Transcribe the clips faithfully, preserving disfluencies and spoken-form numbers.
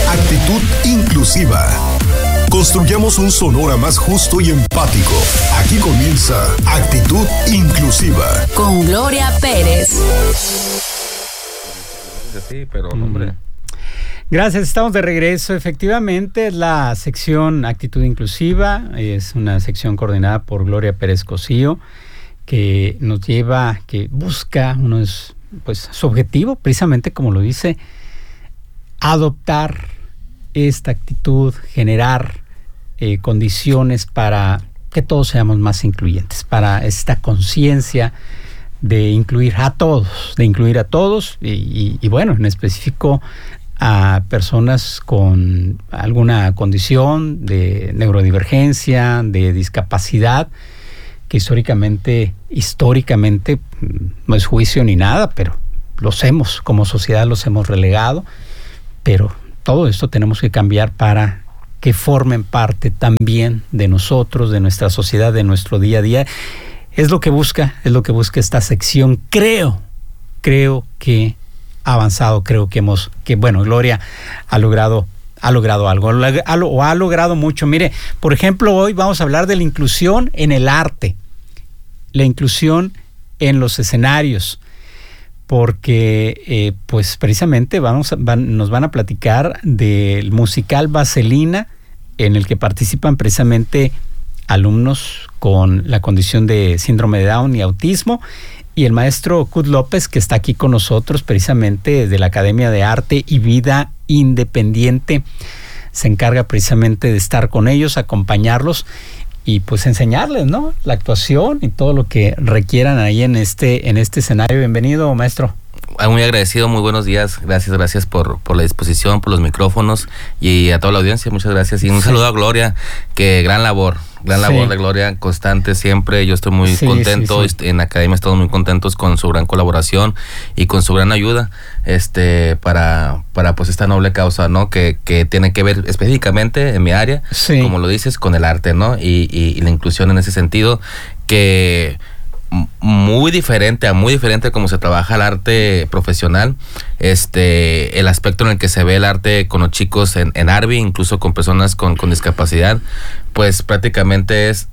Actitud inclusiva. Construyamos un Sonora más justo y empático. Aquí comienza Actitud Inclusiva. Con Gloria Pérez. Sí, pero hombre. Gracias, estamos de regreso. Efectivamente, es la sección Actitud Inclusiva. Es una sección coordinada por Gloria Pérez Cosío, que nos lleva, que busca, uno es, pues, su objetivo, precisamente como lo dice, adoptar esta actitud, generar eh, condiciones para que todos seamos más incluyentes, para esta conciencia de incluir a todos, de incluir a todos y, y, y bueno, en específico a personas con alguna condición de neurodivergencia, de discapacidad, que históricamente, históricamente, no es juicio ni nada, pero los hemos, como sociedad los hemos relegado, pero todo esto tenemos que cambiar para que formen parte también de nosotros, de nuestra sociedad, de nuestro día a día. Es lo que busca, es lo que busca esta sección. Creo, creo que ha avanzado, creo que hemos, que bueno, Gloria ha logrado, ha logrado algo, ha, o ha logrado mucho. Mire, por ejemplo, hoy vamos a hablar de la inclusión en el arte, la inclusión en los escenarios, porque eh, pues precisamente vamos a, van, nos van a platicar del musical Vaselina, en el que participan precisamente alumnos con la condición de síndrome de Down y autismo, y el maestro Cud López, que está aquí con nosotros precisamente de la Academia de Arte y Vida Independiente, se encarga precisamente de estar con ellos, acompañarlos y pues enseñarles, ¿no?, la actuación y todo lo que requieran ahí en este, en este escenario. Bienvenido, maestro. Muy agradecido, muy buenos días, gracias, gracias por, por la disposición, por los micrófonos y a toda la audiencia, muchas gracias. Y un sí. saludo a Gloria, que gran labor, gran labor sí. de Gloria, constante siempre. Yo estoy muy sí, contento, sí, sí. en la Academia estamos muy contentos con su gran colaboración y con su gran ayuda este para, para pues esta noble causa, ¿no?, que, que tiene que ver específicamente en mi área, sí. como lo dices, con el arte, ¿no?, y, y, y la inclusión en ese sentido, que muy diferente a muy diferente a cómo se trabaja el arte profesional, este el aspecto en el que se ve el arte con los chicos en, en Arby, incluso con personas con, con discapacidad, pues prácticamente es,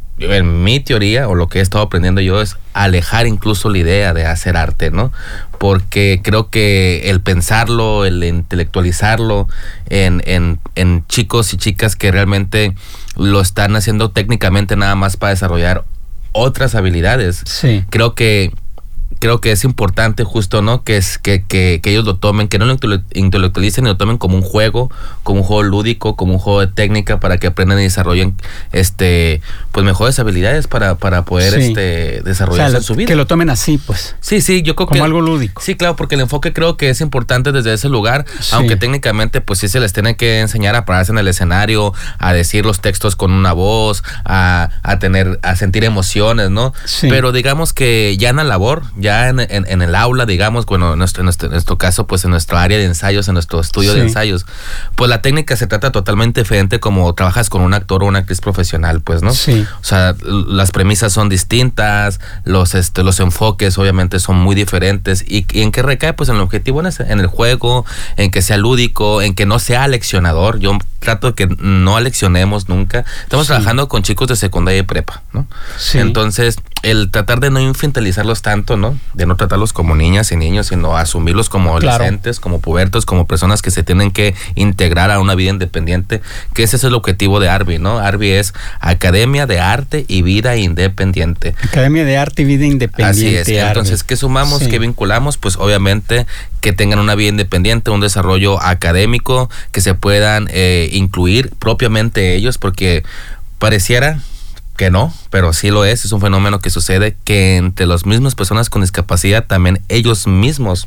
en mi teoría, o lo que he estado aprendiendo yo, es alejar incluso la idea de hacer arte, ¿no? Porque creo que el pensarlo, el intelectualizarlo en, en, en chicos y chicas que realmente lo están haciendo técnicamente nada más para desarrollar otras habilidades, sí. creo que creo que es importante justo, ¿no?, que es que, que, que ellos lo tomen, que no lo intelectualicen y lo tomen como un juego, como un juego lúdico, como un juego de técnica, para que aprendan y desarrollen este pues mejores habilidades para, para poder sí. este desarrollarse, o sea, en su vida. Que lo tomen así, pues. Sí, sí, yo creo como que algo lúdico. Sí, claro, porque el enfoque creo que es importante desde ese lugar, sí. aunque técnicamente pues sí se les tiene que enseñar a pararse en el escenario, a decir los textos con una voz, a, a tener, a sentir emociones, ¿no? Sí. Pero digamos que ya en la labor, ya En, en, en el aula, digamos, bueno, en nuestro, en, nuestro, en nuestro caso, pues en nuestra área de ensayos, en nuestro estudio sí. de ensayos, pues la técnica se trata totalmente diferente como trabajas con un actor o una actriz profesional, pues, ¿no? Sí. O sea, las premisas son distintas, los este los enfoques obviamente son muy diferentes, y, y en qué recae, pues en el objetivo, en, ese, en el juego, en que sea lúdico, en que no sea aleccionador. Yo trato de que no aleccionemos nunca. Estamos sí. trabajando con chicos de secundaria y prepa, ¿no? Sí. Entonces, el tratar de no infantilizarlos tanto, ¿no?, de no tratarlos como niñas y niños, sino asumirlos como adolescentes, claro. como pubertos, como personas que se tienen que integrar a una vida independiente, que ese es el objetivo de Arby, ¿no? Arby es Academia de Arte y Vida Independiente. Academia de Arte y Vida Independiente. Así es. Entonces, ¿qué sumamos? Sí. ¿Qué vinculamos? Pues obviamente que tengan una vida independiente, un desarrollo académico, que se puedan eh, incluir propiamente ellos, porque pareciera que no, pero sí lo es, es un fenómeno que sucede, que entre las mismas personas con discapacidad también ellos mismos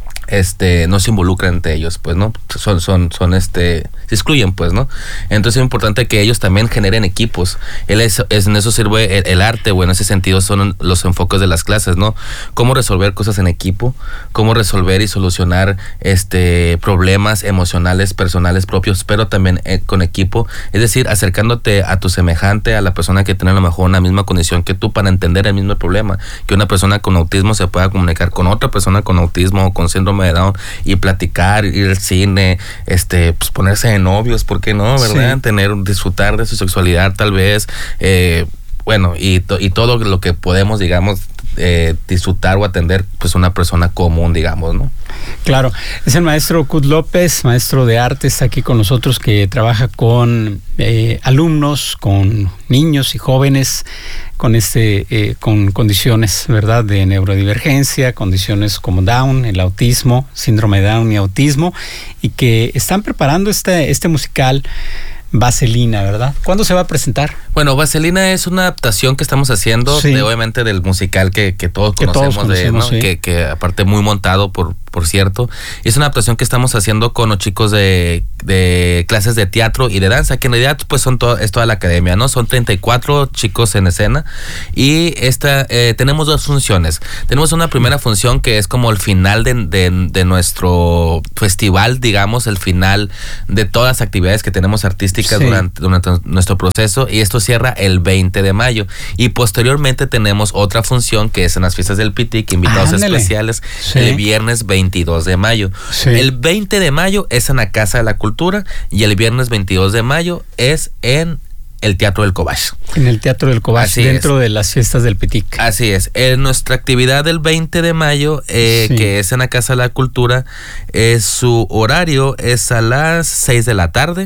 este no se involucran entre ellos, pues, ¿no? Son, son, son este, se excluyen, pues, ¿no? Entonces es importante que ellos también generen equipos. Él es, es en eso sirve el, el arte, o en ese sentido son los enfoques de las clases, ¿no? Cómo resolver cosas en equipo, cómo resolver y solucionar este problemas emocionales, personales propios, pero también eh, con equipo. Es decir, acercándote a tu semejante, a la persona que tiene a lo mejor una misma condición que tú, para entender el mismo problema. Que una persona con autismo se pueda comunicar con otra persona con autismo o con síndrome síndrome de Down y platicar, ir al cine, este, pues ponerse de novios, ¿por qué no, verdad? Sí. Tener, disfrutar de su sexualidad tal vez, eh, bueno, y, to, y todo lo que podemos, digamos, eh, disfrutar o atender, pues una persona común, digamos, ¿no? Claro, es el maestro Cud López, maestro de arte, está aquí con nosotros, que trabaja con eh, alumnos, con niños y jóvenes con este eh, con condiciones, ¿verdad?, de neurodivergencia, condiciones como Down, el autismo, síndrome de Down y autismo, y que están preparando este, este musical Vaselina, ¿verdad? ¿Cuándo se va a presentar? Bueno, Vaselina es una adaptación que estamos haciendo, sí. de, obviamente, del musical que, que todos que conocemos, todos conocemos de, ¿no? Sí. que, que aparte muy montado, por, por cierto. Y es una adaptación que estamos haciendo con los chicos de, de clases de teatro y de danza, que en realidad pues son todo, es toda la academia, ¿no? Son treinta y cuatro chicos en escena y esta eh, tenemos dos funciones. Tenemos una primera función que es como el final de, de, de nuestro festival, digamos, el final de todas las actividades que tenemos artísticas, sí. durante, durante nuestro proceso, y esto cierra el veinte de mayo. Y posteriormente tenemos otra función que es en las fiestas del P I T I C, invitados Ándale. especiales, sí. el viernes veintidós de mayo. Sí. El veinte de mayo es en la Casa de la Cultura y el viernes veintidós de mayo es en el Teatro del Cobach. En el Teatro del Cobach, Así dentro es. de las fiestas del P I T I C. Así es. En nuestra actividad del veinte de mayo, eh, sí. que es en la Casa de la Cultura, eh, su horario es a las seis de la tarde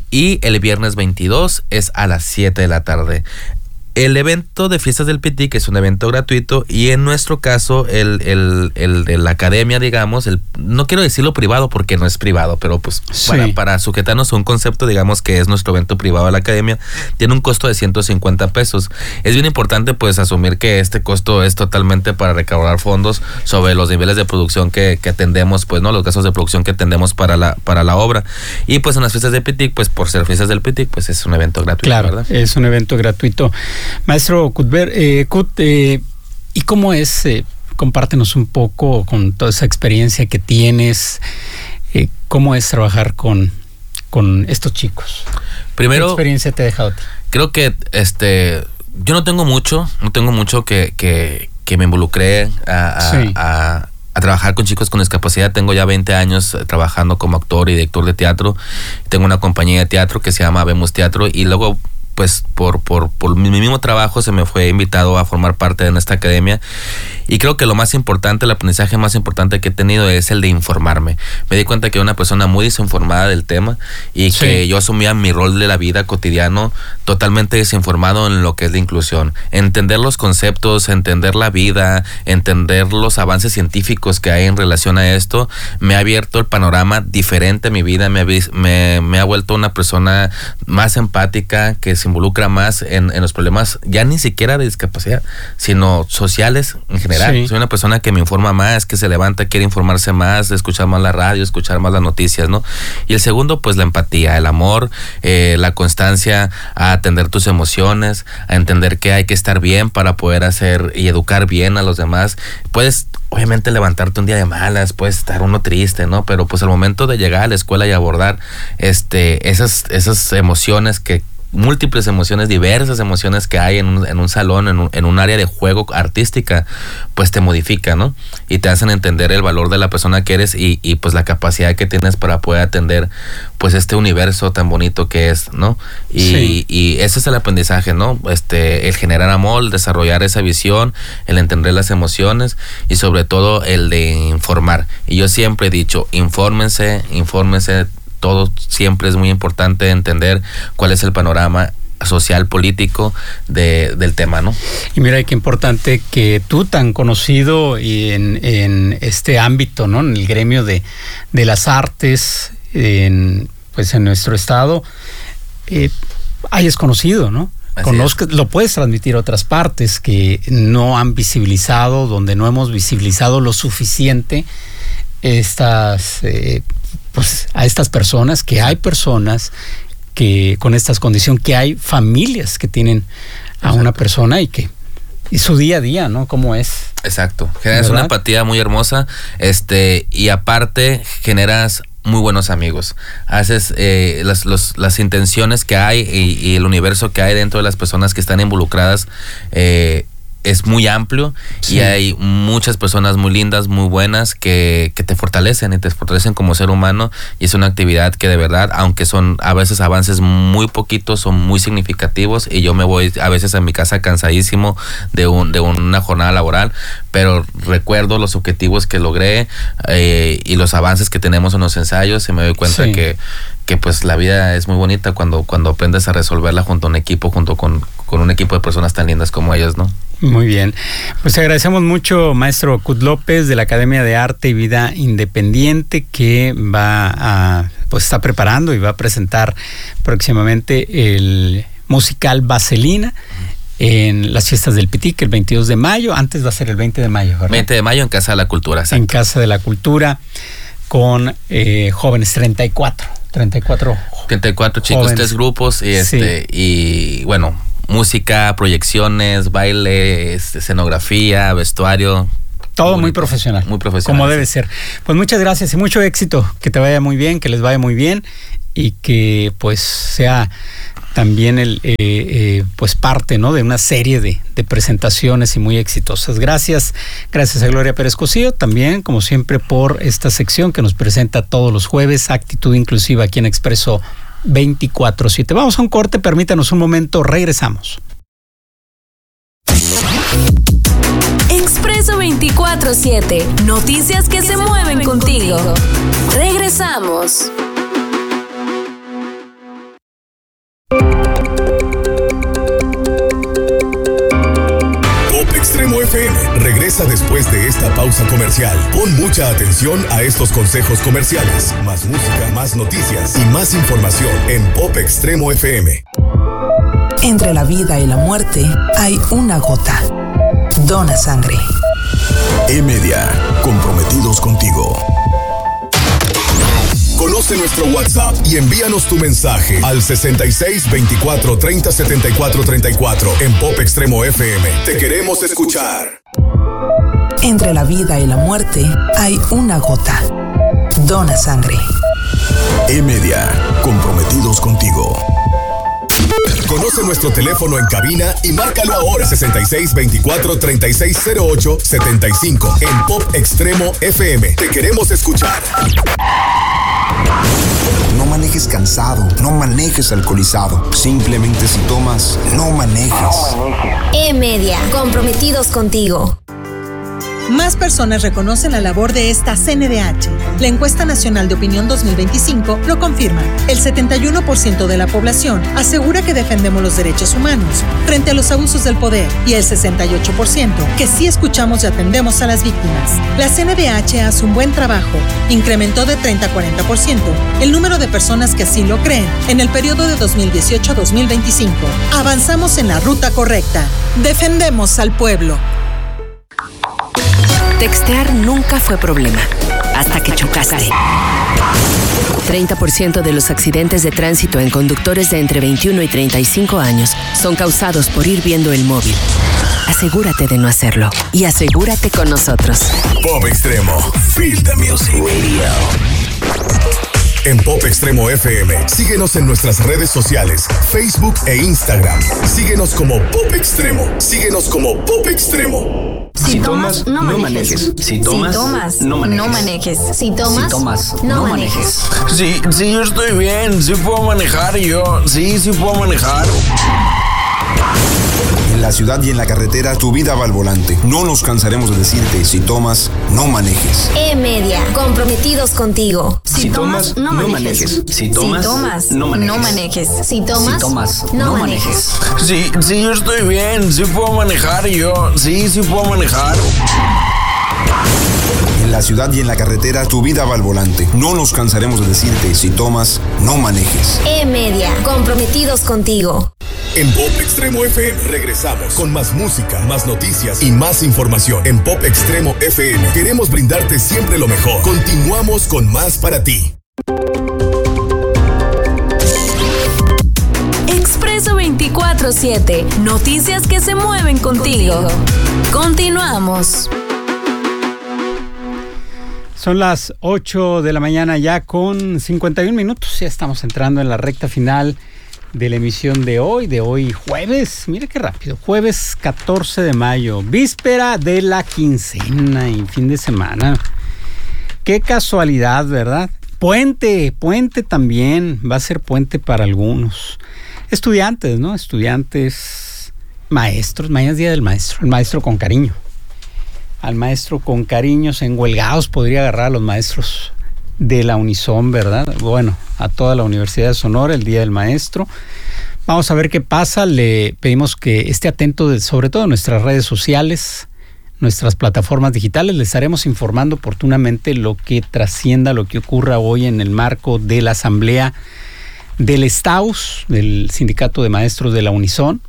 y el viernes veintidós es a las siete de la tarde. El evento de fiestas del P I T I C es un evento gratuito y en nuestro caso el, el, el de la academia, digamos, el, no quiero decirlo privado porque no es privado, pero pues sí. para, para sujetarnos a un concepto, digamos que es nuestro evento privado de la academia, tiene un costo de ciento cincuenta pesos. Es bien importante pues asumir que este costo es totalmente para recaudar fondos sobre los niveles de producción que, que atendemos, pues no, los gastos de producción que atendemos para la, para la obra. Y pues en las fiestas del P I T I C, pues por ser fiestas del P I T I C, pues es un evento gratuito, claro, ¿verdad? Es un evento gratuito. Maestro Cuthbert, eh, Cut, eh, ¿y cómo es? Eh, compártenos un poco con toda esa experiencia que tienes, eh, ¿cómo es trabajar con, con estos chicos? Primero, ¿qué experiencia te ha dejado a ti? Creo que este, yo no tengo mucho, no tengo mucho que, que, que me involucré a, a, sí. a, a trabajar con chicos con discapacidad. Tengo ya veinte años trabajando como actor y director de teatro. Tengo una compañía de teatro que se llama Vemos Teatro y luego pues por, por, por mi mismo trabajo se me fue invitado a formar parte de esta academia. Y creo que lo más importante, el aprendizaje más importante que he tenido es el de informarme. Me di cuenta que era una persona muy desinformada del tema y sí. que yo asumía mi rol de la vida cotidiano totalmente desinformado en lo que es la inclusión. Entender los conceptos, entender la vida, entender los avances científicos que hay en relación a esto, me ha abierto el panorama diferente a mi vida, me, me, me ha vuelto una persona más empática, que se involucra más en, en los problemas ya ni siquiera de discapacidad, sino sociales en general. Sí. Soy una persona que me informa más, que se levanta, quiere informarse más, escuchar más la radio, escuchar más las noticias, ¿no? Y el segundo, pues la empatía, el amor, eh, la constancia a atender tus emociones, a entender que hay que estar bien para poder hacer y educar bien a los demás. Puedes obviamente levantarte un día de malas, puedes estar uno triste, ¿no? Pero pues al momento de llegar a la escuela y abordar este, esas, esas emociones que múltiples emociones, diversas emociones que hay en un, en un salón, en un, en un área de juego artística, pues te modifica, ¿no? Y te hacen entender el valor de la persona que eres y, y pues la capacidad que tienes para poder atender pues este universo tan bonito que es, ¿no? Y, sí. y ese es el aprendizaje, ¿no? Este, el generar amor, el desarrollar esa visión, el entender las emociones y sobre todo el de informar. Y yo siempre he dicho, infórmense, infórmense. Todo siempre es muy importante entender cuál es el panorama social, político de, del tema, ¿no? Y mira qué importante que tú, tan conocido y en, en este ámbito, ¿no? En el gremio de, de las artes, en, pues en nuestro estado, eh, hayas conocido, ¿no? Conozcas, lo puedes transmitir a otras partes que no han visibilizado, donde no hemos visibilizado lo suficiente estas eh, pues a estas personas, que hay personas que con estas condiciones, que hay familias que tienen a Exacto. una persona y que y su día a día, ¿no? ¿Cómo es? Exacto. Generas una empatía muy hermosa, este, y aparte generas muy buenos amigos. Haces eh, las, los, las intenciones que hay y, y el universo que hay dentro de las personas que están involucradas, eh, es muy amplio, sí. Y hay muchas personas muy lindas, muy buenas, que, que te fortalecen y te fortalecen como ser humano, y es una actividad que de verdad, aunque son a veces avances muy poquitos, son muy significativos, y yo me voy a veces a mi casa cansadísimo de, un, de una jornada laboral, pero recuerdo los objetivos que logré eh, y los avances que tenemos en los ensayos, y me doy cuenta sí. que que pues la vida es muy bonita cuando, cuando aprendes a resolverla junto a un equipo, junto con, con un equipo de personas tan lindas como ellas, ¿no? Muy bien. Pues agradecemos mucho, maestro Cud López, de la Academia de Arte y Vida Independiente, que va a, pues está preparando y va a presentar próximamente el musical Vaselina en las fiestas del Pitic el veintidós de mayo. Antes va a ser el veinte de mayo, ¿verdad? veinte de mayo en Casa de la Cultura. Exacto. En Casa de la Cultura, con eh, jóvenes, treinta y cuatro. treinta y cuatro treinta y cuatro chicos, jóvenes. Tres grupos, y este, sí. y bueno, música, proyecciones, baile, escenografía, vestuario. Todo muy, muy profesional. Muy profesional. Como debe ser. Pues muchas gracias y mucho éxito. Que te vaya muy bien, que les vaya muy bien, y que pues sea también el eh, eh, pues parte, ¿no?, de una serie de, de presentaciones y muy exitosas. Gracias, gracias a Gloria Pérez Cosío, también, como siempre, por esta sección que nos presenta todos los jueves, Actitud Inclusiva, aquí en Expreso veinticuatro siete. Vamos a un corte, permítanos un momento, regresamos. Expreso veinticuatro siete, noticias que, que se, se mueven, mueven contigo. contigo. Regresamos. Pop Extremo F M regresa después de esta pausa comercial. Pon mucha atención a estos consejos comerciales. Más música, más noticias y más información en Pop Extremo F M. Entre la vida y la muerte hay una gota. Dona sangre. E-Media, comprometidos contigo. Conoce nuestro WhatsApp y envíanos tu mensaje al sesenta y seis veinticuatro treinta setenta y cuatro treinta y cuatro en Pop Extremo F M. Te queremos escuchar. Entre la vida y la muerte hay una gota. Dona sangre. E-Media, comprometidos contigo. Conoce nuestro teléfono en cabina y márcalo ahora. sesenta y seis veinticuatro treinta y seis cero ocho setenta y cinco en Pop Extremo F M. Te queremos escuchar. No manejes cansado, no manejes alcoholizado. Simplemente si tomas, no manejes. E-Media, comprometidos contigo. Más personas reconocen la labor de esta C N D H. La Encuesta Nacional de Opinión dos mil veinticinco lo confirma. El setenta y uno por ciento de la población asegura que defendemos los derechos humanos frente a los abusos del poder, y el sesenta y ocho por ciento que sí escuchamos y atendemos a las víctimas. La C N D H hace un buen trabajo. Incrementó de treinta a cuarenta por ciento el número de personas que así lo creen en el periodo de dos mil dieciocho a dos mil veinticinco. Avanzamos en la ruta correcta. Defendemos al pueblo. Textear nunca fue problema, hasta que chocaste. treinta por ciento de los accidentes de tránsito en conductores de entre veintiuno y treinta y cinco años son causados por ir viendo el móvil. Asegúrate de no hacerlo y asegúrate con nosotros. Pop Extremo, Feel the Music Radio. En Pop Extremo F M, síguenos en nuestras redes sociales, Facebook e Instagram. Síguenos como Pop Extremo. Síguenos como Pop Extremo. Si tomas, no manejes. Si tomas, no manejes. Si tomas, no manejes. Sí, sí, yo estoy bien. Sí puedo manejar yo. Sí, sí puedo manejar. En la ciudad y en la carretera, tu vida va al volante. No nos cansaremos de decirte, si tomas, no manejes. E-Media, comprometidos contigo. Si tomas, no manejes. Si tomas, no manejes. Si tomas, no manejes. Sí, sí, yo estoy bien. Sí puedo manejar yo. Sí, sí puedo manejar. En la ciudad y en la carretera, tu vida va al volante. No nos cansaremos de decirte, si tomas, no manejes. E-Media, comprometidos contigo. En Pop Extremo F M regresamos con más música, más noticias y más información. En Pop Extremo F M queremos brindarte siempre lo mejor. Continuamos con más para ti. Expreso veinticuatro siete, noticias que se mueven contigo. Continuamos. Son las ocho de la mañana ya con cincuenta y un minutos. Ya estamos entrando en la recta final de la emisión de hoy, de hoy jueves, mire qué rápido, jueves catorce de mayo, víspera de la quincena y fin de semana. Qué casualidad, ¿verdad? Puente, puente también, va a ser puente para algunos. Estudiantes, ¿no? Estudiantes, maestros, mañana es día del maestro, el maestro con cariño. Al maestro con cariño, enhuelgados podría agarrar a los maestros de la Unison, ¿verdad? Bueno, a toda la Universidad de Sonora, el Día del Maestro. Vamos a ver qué pasa. Le pedimos que esté atento, de, sobre todo en nuestras redes sociales, nuestras plataformas digitales. Le estaremos informando oportunamente lo que trascienda, lo que ocurra hoy en el marco de la asamblea del STAUS, del Sindicato de Maestros de la Unison,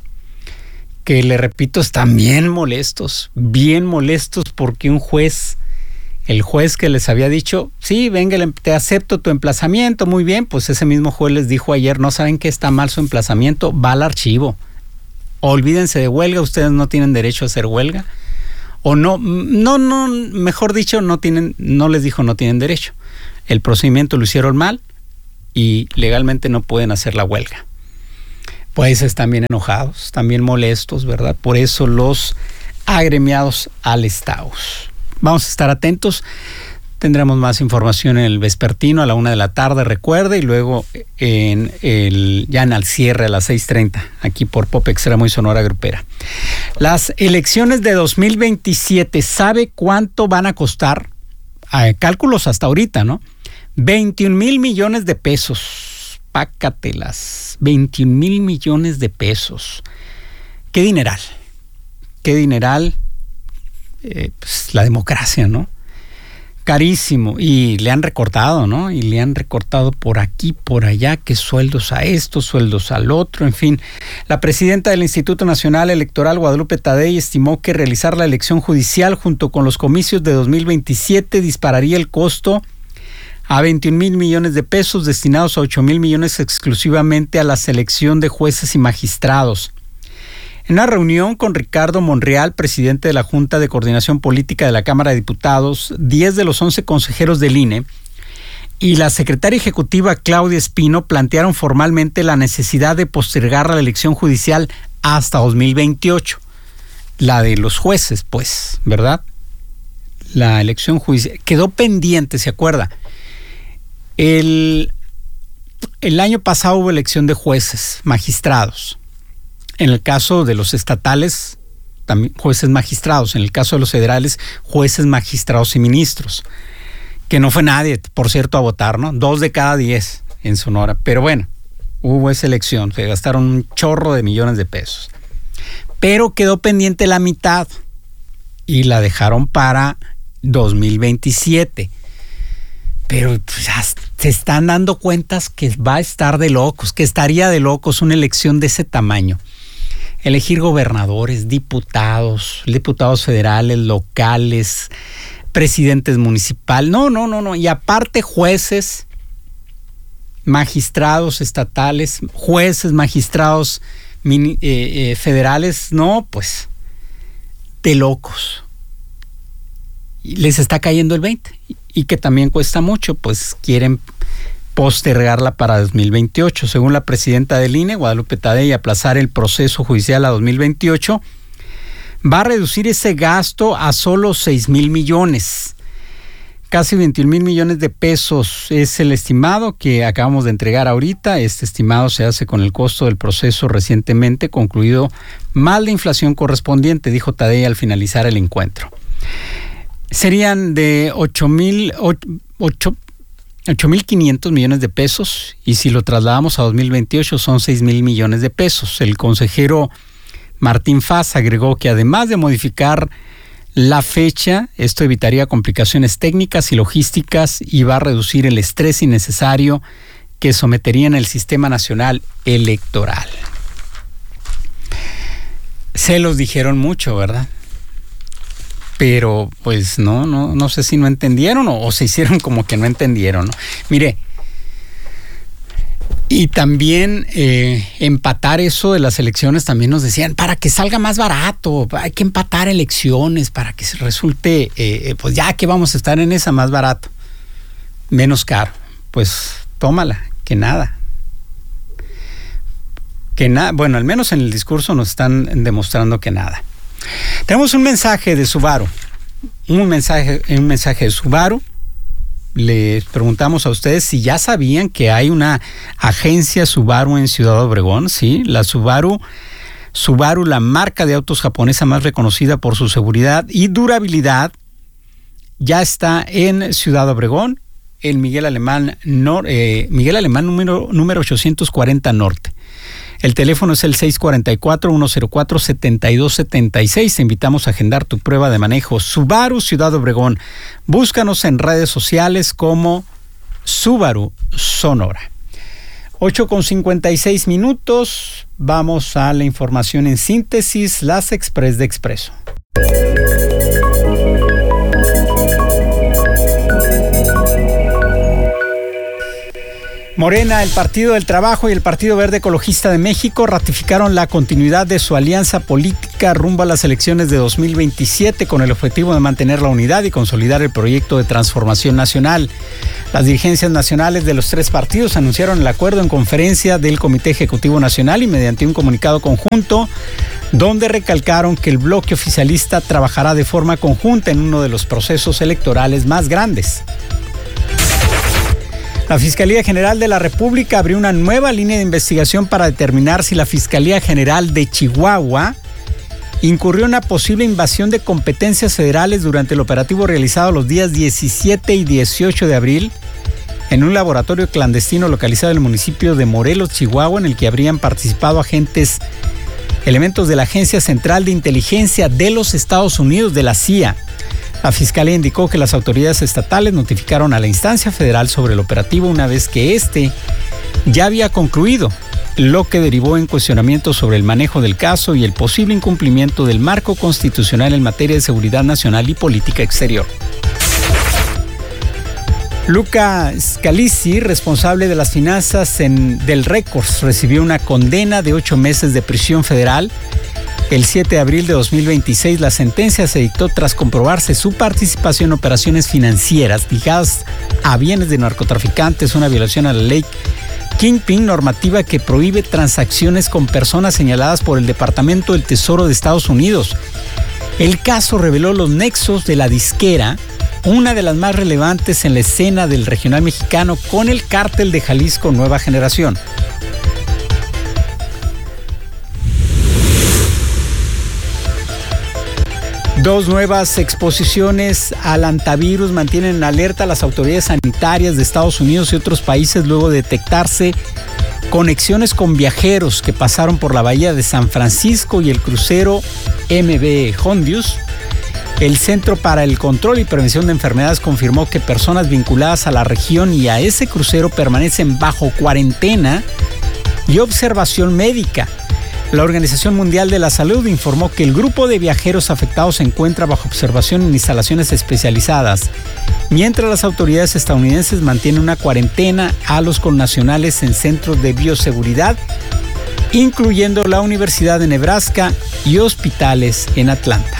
que le repito, están bien molestos, bien molestos porque un juez, el juez que les había dicho, sí, venga, te acepto tu emplazamiento, muy bien, pues ese mismo juez les dijo ayer, no saben que está mal su emplazamiento, va al archivo. Olvídense de huelga, ustedes no tienen derecho a hacer huelga. O no, no, no, mejor dicho, no tienen, no les dijo no tienen derecho. El procedimiento lo hicieron mal y legalmente no pueden hacer la huelga. Pues están bien enojados, están bien molestos, ¿verdad? Por eso los agremiados al STAUS. Vamos a estar atentos. Tendremos más información en el vespertino a la una de la tarde, recuerde, y luego en el, ya en el cierre a las seis treinta, aquí por Pop Extremo y Sonora Grupera. Las elecciones de dos mil veintisiete, ¿sabe cuánto van a costar? Ah, cálculos hasta ahorita, ¿no? veintiún mil millones de pesos. Pácatelas. veintiún mil millones de pesos. Qué dineral. Qué dineral. Eh, pues la democracia, ¿no? Carísimo, y le han recortado, ¿no? Y le han recortado por aquí, por allá, que sueldos a esto, sueldos al otro, en fin. La presidenta del Instituto Nacional Electoral, Guadalupe Tadei, estimó que realizar la elección judicial junto con los comicios de dos mil veintisiete dispararía el costo a veintiún mil millones de pesos, destinados a ocho mil millones exclusivamente a la selección de jueces y magistrados. En una reunión con Ricardo Monreal, presidente de la Junta de Coordinación Política de la Cámara de Diputados, diez de los once consejeros del I N E y la secretaria ejecutiva Claudia Espino plantearon formalmente la necesidad de postergar la elección judicial hasta dos mil veintiocho. La de los jueces, pues, ¿verdad? La elección judicial quedó pendiente, ¿se acuerda? El, el año pasado hubo elección de jueces, magistrados. En el caso de los estatales, también jueces magistrados. En el caso de los federales, jueces magistrados y ministros. Que no fue nadie, por cierto, a votar, ¿no? Dos de cada diez en Sonora. Pero bueno, hubo esa elección. Se gastaron un chorro de millones de pesos. Pero quedó pendiente la mitad. Y la dejaron para dos mil veintisiete. Pero pues, ya se están dando cuentas que va a estar de locos, que estaría de locos una elección de ese tamaño. Elegir gobernadores, diputados, diputados federales, locales, presidentes municipales. No, no, no, no. Y aparte jueces, magistrados estatales, jueces, magistrados mini, eh, eh, federales. No, pues, de locos. Y les está cayendo el veinte. Y que también cuesta mucho, pues quieren postergarla para dos mil veintiocho. Según la presidenta del I N E, Guadalupe Tadei, aplazar el proceso judicial a dos mil veintiocho va a reducir ese gasto a solo seis mil millones. Casi veintiún mil millones de pesos es el estimado que acabamos de entregar ahorita. Este estimado se hace con el costo del proceso recientemente concluido, más la inflación correspondiente, dijo Tadei al finalizar el encuentro. Serían de ocho mil quinientos millones de pesos, y si lo trasladamos a dos mil veintiocho son seis mil millones de pesos. El consejero Martín Faz agregó que además de modificar la fecha, esto evitaría complicaciones técnicas y logísticas y va a reducir el estrés innecesario que someterían el Sistema Nacional Electoral. Se los dijeron mucho, ¿verdad? Pero pues no, no, no sé si no entendieron o, o se hicieron como que no entendieron, ¿no? Mire, y también eh, empatar eso de las elecciones, también nos decían, para que salga más barato, hay que empatar elecciones para que resulte, eh, pues ya que vamos a estar en esa, más barato, menos caro. Pues tómala, que nada. que nada, bueno, al menos en el discurso nos están demostrando que nada. Tenemos un mensaje de Subaru, un mensaje, un mensaje de Subaru. Les preguntamos a ustedes si ya sabían que hay una agencia Subaru en Ciudad Obregón. Sí, la Subaru, Subaru, la marca de autos japonesa más reconocida por su seguridad y durabilidad, ya está en Ciudad Obregón, en Miguel Alemán, nor, eh, Miguel Alemán número, número ochocientos cuarenta Norte. El teléfono es el seis cuatro cuatro, uno cero cuatro, siete dos siete seis. Te invitamos a agendar tu prueba de manejo. Subaru Ciudad Obregón. Búscanos en redes sociales como Subaru Sonora. ocho con cincuenta y seis minutos. Vamos a la información en síntesis, las Express de Expreso. Morena, el Partido del Trabajo y el Partido Verde Ecologista de México ratificaron la continuidad de su alianza política rumbo a las elecciones de dos mil veintisiete con el objetivo de mantener la unidad y consolidar el proyecto de transformación nacional. Las dirigencias nacionales de los tres partidos anunciaron el acuerdo en conferencia del Comité Ejecutivo Nacional y mediante un comunicado conjunto donde recalcaron que el bloque oficialista trabajará de forma conjunta en uno de los procesos electorales más grandes. La Fiscalía General de la República abrió una nueva línea de investigación para determinar si la Fiscalía General de Chihuahua incurrió en una posible invasión de competencias federales durante el operativo realizado los días diecisiete y dieciocho de abril en un laboratorio clandestino localizado en el municipio de Morelos, Chihuahua, en el que habrían participado agentes, elementos de la Agencia Central de Inteligencia de los Estados Unidos, de la C I A. La Fiscalía indicó que las autoridades estatales notificaron a la instancia federal sobre el operativo una vez que éste ya había concluido, lo que derivó en cuestionamientos sobre el manejo del caso y el posible incumplimiento del marco constitucional en materia de seguridad nacional y política exterior. Luca Scalisi, responsable de las finanzas en, del Records, recibió una condena de ocho meses de prisión federal. El siete de abril de dos mil veintiséis, la sentencia se dictó tras comprobarse su participación en operaciones financieras ligadas a bienes de narcotraficantes, una violación a la ley Kingpin, normativa que prohíbe transacciones con personas señaladas por el Departamento del Tesoro de Estados Unidos. El caso reveló los nexos de la disquera, una de las más relevantes en la escena del regional mexicano, con el cártel de Jalisco Nueva Generación. Dos nuevas exposiciones al antivirus mantienen en alerta a las autoridades sanitarias de Estados Unidos y otros países luego de detectarse conexiones con viajeros que pasaron por la bahía de San Francisco y el crucero M V Hondius. El Centro para el Control y Prevención de Enfermedades confirmó que personas vinculadas a la región y a ese crucero permanecen bajo cuarentena y observación médica. La Organización Mundial de la Salud informó que el grupo de viajeros afectados se encuentra bajo observación en instalaciones especializadas, mientras las autoridades estadounidenses mantienen una cuarentena a los connacionales en centros de bioseguridad, incluyendo la Universidad de Nebraska y hospitales en Atlanta.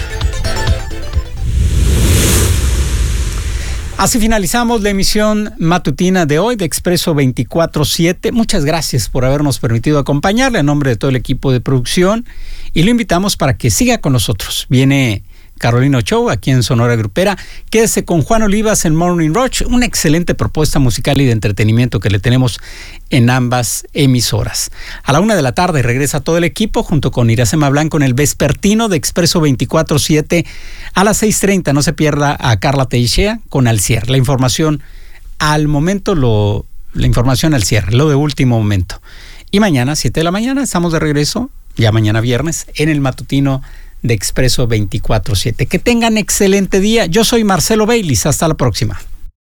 Así finalizamos la emisión matutina de hoy de Expreso veinticuatro siete. Muchas gracias por habernos permitido acompañarle en nombre de todo el equipo de producción y lo invitamos para que siga con nosotros. Viene Carolina Ochoa aquí en Sonora Grupera. Quédese con Juan Olivas en Morning Rush, una excelente propuesta musical y de entretenimiento que le tenemos en ambas emisoras. A la una de la tarde regresa todo el equipo junto con Iracema Blanco en el vespertino de Expreso veinticuatro siete. A las seis treinta no se pierda a Carla Teixeira con Al Cierre. La información al momento, lo, la información al cierre, lo de último momento. Y mañana, siete de la mañana, estamos de regreso, ya mañana viernes, en el matutino de Expreso veinticuatro siete. Que tengan excelente día. Yo soy Marcelo Baylis. Hasta la próxima.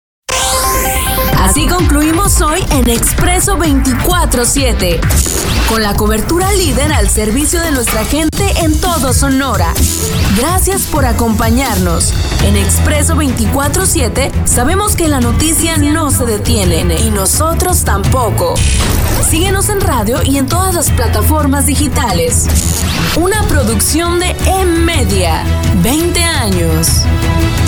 Así concluimos hoy en Expreso veinticuatro siete, con la cobertura líder al servicio de nuestra gente en todo Sonora. Gracias por acompañarnos. En Expreso veinticuatro siete sabemos que la noticia no se detiene y nosotros tampoco. Síguenos en radio y en todas las plataformas digitales. Una producción de E-Media. veinte años.